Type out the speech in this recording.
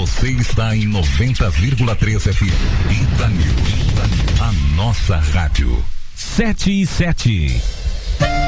Você está em 90,3 FM. Ita News. A nossa rádio. 7 e 7.